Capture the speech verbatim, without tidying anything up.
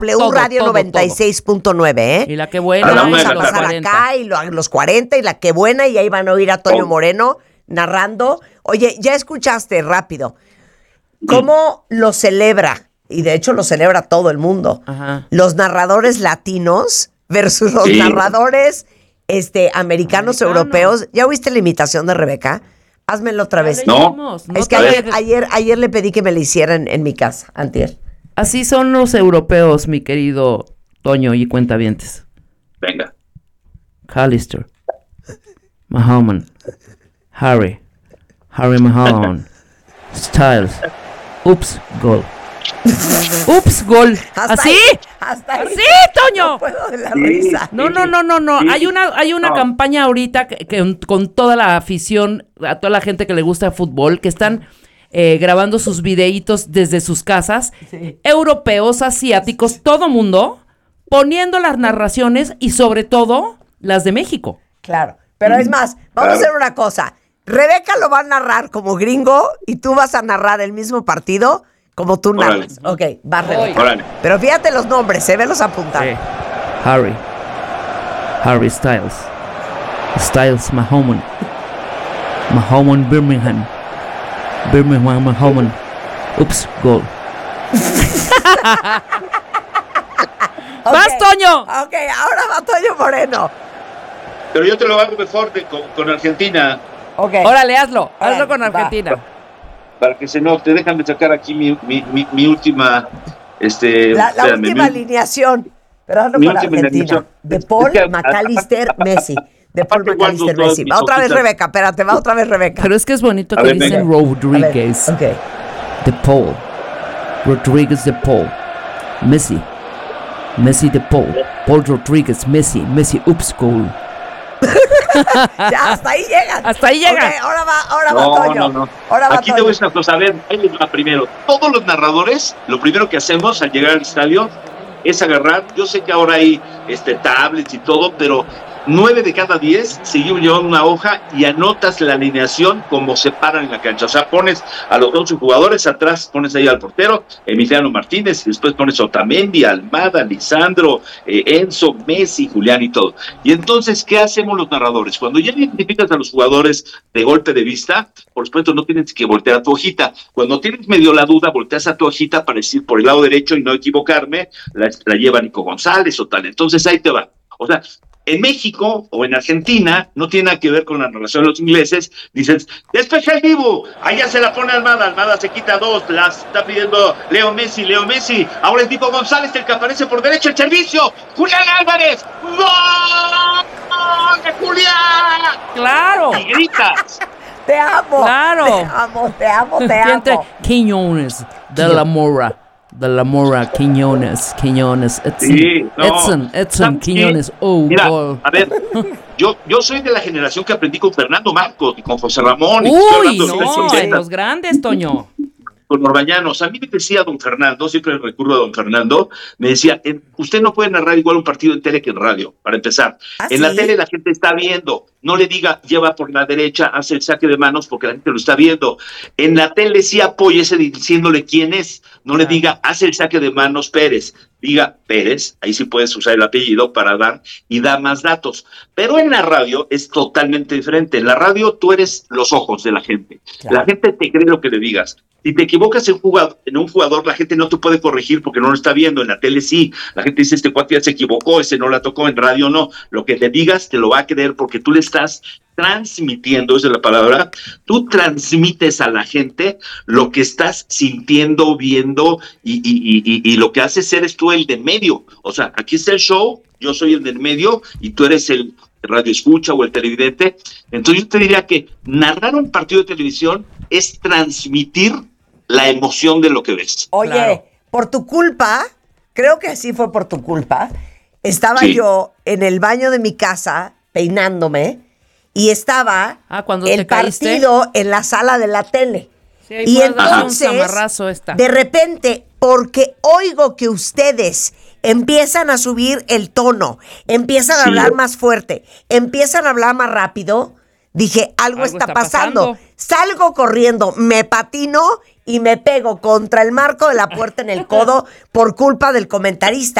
W todo, Radio todo, noventa y seis punto nueve, ¿eh? Y la que buena. Lo vamos a pasar acá y lo, los cuarenta y la que buena y ahí van a oír a Toño Moreno narrando. Oye, ya escuchaste rápido. ¿Cómo lo celebra? Y de hecho lo celebra todo el mundo. Ajá. Los narradores latinos versus los sí. narradores este, americanos, Americano. europeos. ¿Ya oíste la imitación de Rebeca? Házmelo otra vez. No. no. Es que ayer, ayer, ayer le pedí que me la hicieran en mi casa, antier. Así son los europeos, mi querido Toño y cuentavientes. Venga. Callister. Mahoman. Harry. Harry Mahoman. Styles. Ups, gol. Ups, gol. Hasta ¿Así? Ahí, hasta ahí. ¿Así, Toño? No puedo de la risa. No, no, no, no, no. Hay una, hay una no. campaña ahorita que, que con toda la afición, a toda la gente que le gusta el fútbol, que están eh, grabando sus videitos desde sus casas, sí. europeos, asiáticos, todo mundo, poniendo las narraciones y sobre todo las de México. Claro, pero es más, vamos claro. a hacer una cosa. Rebeca lo va a narrar como gringo y tú vas a narrar el mismo partido como tú narras. Ok, va Rebeca. Órale. Pero fíjate los nombres, se ¿eh? Velos apuntar. Sí. Harry. Harry Styles. Styles Mahoman. Mahoman Birmingham. Birmingham Mahoman. Ups, gol. Okay. ¡Vas, Toño! Ok, ahora va Toño Moreno. Pero yo te lo hago mejor de, con, con Argentina. Ok. Órale, hazlo. Órale, hazlo con Argentina. Va. Para que se note, déjame sacar aquí mi, mi, mi, mi última... Este, la, la espérame, última mi, alineación. Pero hazlo con Argentina. De Paul, McAllister, Messi. De Paul, McAllister, Messi. Va otra vez Rebeca, espérate, va otra vez Rebeca. Pero es que es bonito que ver, dicen venga. Rodríguez. Ok. De Paul. Rodríguez de Paul. Messi. Messi de Paul. Paul Rodríguez, Messi. Messi, ups, goal. Ya, hasta ahí llegan. Hasta ahí llegan. Okay, ahora va, ahora no, va Toño. No, no. Ahora va Aquí Toño. te voy a decir una cosa. A ver, ahí les va primero. Todos los narradores, lo primero que hacemos al llegar al estadio es agarrar. Yo sé que ahora hay este, tablets y todo, pero nueve de cada diez seguimos llevando una hoja y anotas la alineación como se paran en la cancha. O sea, pones a los once jugadores, atrás pones ahí al portero, Emiliano Martínez, y después pones Otamendi, Almada, Lisandro, eh, Enzo, Messi, Julián y todo. Y entonces, ¿qué hacemos los narradores? Cuando ya identificas a los jugadores de golpe de vista, por supuesto no tienes que voltear a tu hojita. Cuando tienes medio la duda, volteas a tu hojita para decir por el lado derecho y no equivocarme, la, la lleva Nico González o tal. Entonces ahí te va. O sea, en México o en Argentina no tiene nada que ver con la narración de los ingleses. Dices, despeja el vivo, allá se la pone Almada, Almada se quita dos, las está pidiendo Leo Messi, Leo Messi, ahora es Nico González el que aparece por derecho, el servicio, Julián Álvarez, ¡gol de Julián! ¡Claro! Y gritas. Te amo, claro. te amo, te amo, te amo. Quiñones de la Mora. De la Mora, Quiñones, Quiñones, Edson, sí, no. Edson, Edson, Quiñones, oh, mira, oh. A ver, yo, yo soy de la generación que aprendí con Fernando Marcos y con José Ramón. Uy, y no, de los grandes, Toño. Con Orbañanos. A mí me decía don Fernando, siempre recurro a don Fernando, me decía, usted no puede narrar igual un partido en tele que en radio, para empezar. ¿Ah, en sí? la tele la gente está viendo, no le diga, lleva por la derecha, hace el saque de manos, porque la gente lo está viendo. En la tele sí apóyese diciéndole quién es, no le diga, hace el saque de manos Pérez, diga Pérez, ahí sí puedes usar el apellido para dar y da más datos. Pero en la radio es totalmente diferente. En la radio tú eres los ojos de la gente. Claro. La gente te cree lo que le digas. Si te equivocas en, jugador, en un jugador, la gente no te puede corregir porque no lo está viendo. En la tele sí. La gente dice, este cuate ya se equivocó, ese no la tocó. En radio no. Lo que le digas te lo va a creer porque tú le estás transmitiendo, esa es la palabra, tú transmites a la gente lo que estás sintiendo, viendo y, y, y, y lo que haces eres tú el de medio. O sea, aquí está el show, yo soy el del medio y tú eres el radio escucha o el televidente. Entonces yo te diría que narrar un partido de televisión es transmitir la emoción de lo que ves. Oye, claro. Por tu culpa, creo que sí fue por tu culpa, estaba sí. yo en el baño de mi casa peinándome y estaba ah, el partido en la sala de la tele. Sí, y entonces, de repente, porque oigo que ustedes empiezan a subir el tono, empiezan a sí. hablar más fuerte, empiezan a hablar más rápido, dije, algo, algo está, está pasando. pasando. Salgo corriendo, me patino y me pego contra el marco de la puerta en el codo por culpa del comentarista.